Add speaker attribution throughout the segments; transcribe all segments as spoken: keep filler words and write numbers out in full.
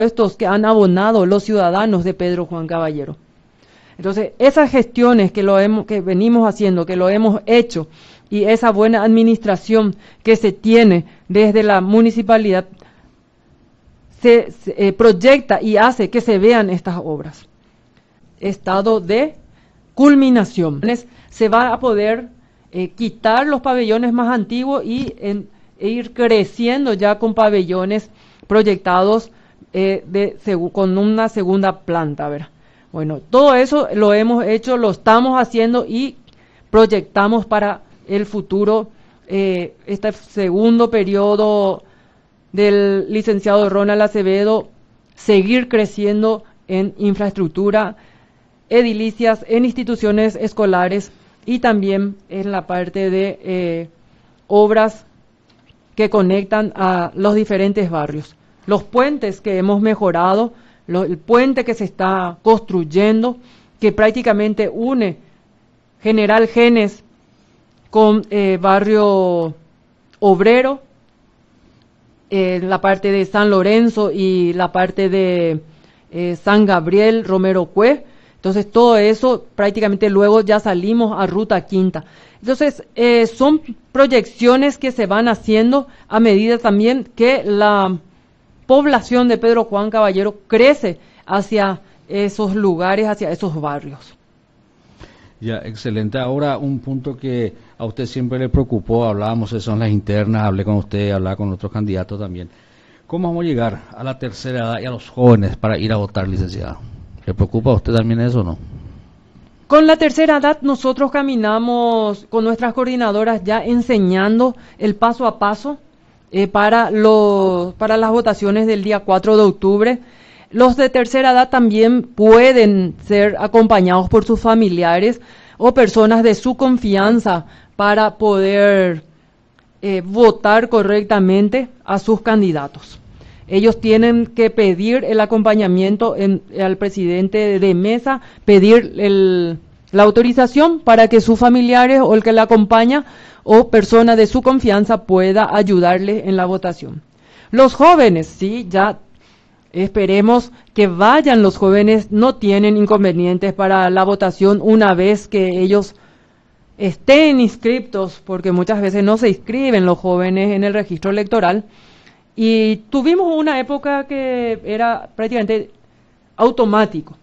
Speaker 1: impuestos que han abonado los ciudadanos de Pedro Juan Caballero. Entonces, esas gestiones que, lo hemos, que venimos haciendo, que lo hemos hecho, y esa buena administración que se tiene desde la municipalidad, se, se eh, proyecta y hace que se vean estas obras. Estado de culminación. Se va a poder eh, quitar los pabellones más antiguos y en, e ir creciendo ya con pabellones proyectados eh, de, con una segunda planta, ¿verdad? Bueno, todo eso lo hemos hecho, lo estamos haciendo y proyectamos para el futuro, eh, este segundo periodo del licenciado Ronald Acevedo, seguir creciendo en infraestructura, edilicias, en instituciones escolares y también en la parte de eh, obras que conectan a los diferentes barrios. Los puentes que hemos mejorado, lo, el puente que se está construyendo, que prácticamente une General Genes con eh, barrio obrero, eh, la parte de San Lorenzo y la parte de eh, San Gabriel, Romero Cue. Entonces todo eso prácticamente luego ya salimos a Ruta Quinta. Entonces eh, son proyecciones que se van haciendo a medida también que la población de Pedro Juan Caballero crece hacia esos lugares, hacia esos barrios.
Speaker 2: Ya, excelente. Ahora un punto que a usted siempre le preocupó, hablábamos, son las internas, hablé con usted, hablaba con otros candidatos también. ¿Cómo vamos a llegar a la tercera edad y a los jóvenes para ir a votar, licenciado? ¿Le preocupa a usted también eso o no?
Speaker 1: Con la tercera edad nosotros caminamos con nuestras coordinadoras ya enseñando el paso a paso eh, para, los, para las votaciones del día cuatro de octubre. Los de tercera edad también pueden ser acompañados por sus familiares o personas de su confianza para poder eh, votar correctamente a sus candidatos. Ellos tienen que pedir el acompañamiento en, al presidente de mesa, pedir el, la autorización para que sus familiares o el que le acompaña o persona de su confianza pueda ayudarle en la votación. Los jóvenes, sí, ya esperemos que vayan los jóvenes, no tienen inconvenientes para la votación una vez que ellos estén inscriptos, porque muchas veces no se inscriben los jóvenes en el registro electoral. Y tuvimos una época que era prácticamente automático,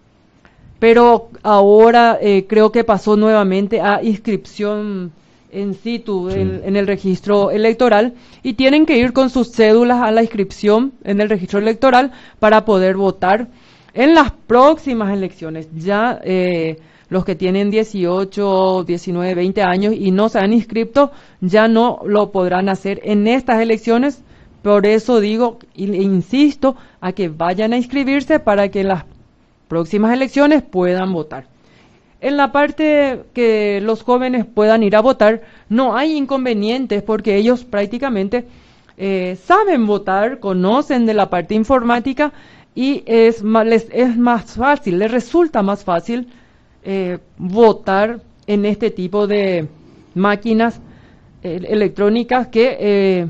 Speaker 1: pero ahora eh, creo que pasó nuevamente a inscripción en situ, sí. en, en el registro electoral, y tienen que ir con sus cédulas a la inscripción en el registro electoral para poder votar en las próximas elecciones. Ya eh, los que tienen dieciocho, diecinueve, veinte años y no se han inscrito, ya no lo podrán hacer en estas elecciones. Por eso digo e insisto a que vayan a inscribirse para que en las próximas elecciones puedan votar. En la parte que los jóvenes puedan ir a votar, no hay inconvenientes porque ellos prácticamente eh, saben votar, conocen de la parte informática y es más, les es más fácil, les resulta más fácil eh, votar en este tipo de máquinas eh, electrónicas que eh,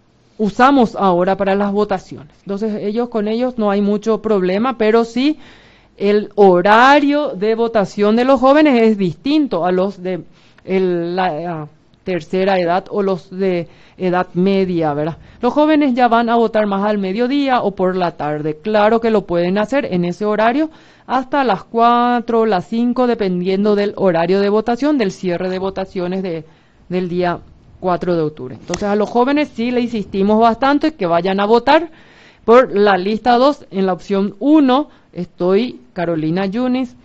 Speaker 1: usamos ahora para las votaciones. Entonces ellos con ellos no hay mucho problema, pero sí el horario de votación de los jóvenes es distinto a los de el, la, la tercera edad o los de edad media, ¿verdad? Los jóvenes ya van a votar más al mediodía o por la tarde. Claro que lo pueden hacer en ese horario hasta las cuatro, las cinco, dependiendo del horario de votación, del cierre de votaciones de, del día cuatro de octubre. Entonces a los jóvenes sí le insistimos bastante que vayan a votar por la lista dos. En la opción uno estoy Carolina Yunis,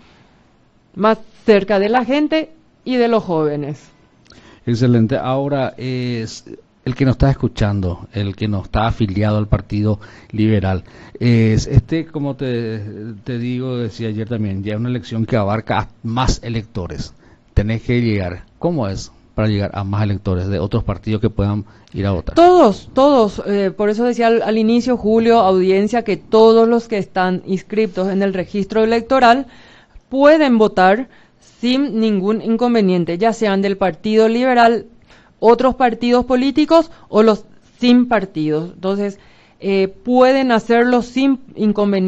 Speaker 1: más cerca de la gente y de los jóvenes.
Speaker 2: Excelente. Ahora, es el que nos está escuchando, el que no está afiliado al Partido Liberal, es este, como te, te digo, decía ayer también, ya es una elección que abarca a más electores. Tenés que llegar. ¿Cómo es para llegar a más electores de otros partidos que puedan ir a votar?
Speaker 1: Todos, todos. Eh, por eso decía al, al inicio, Julio, audiencia, que todos los que están inscritos en el registro electoral pueden votar sin ningún inconveniente, ya sean del Partido Liberal, otros partidos políticos o los sin partidos. Entonces, eh, pueden hacerlo sin inconveniente.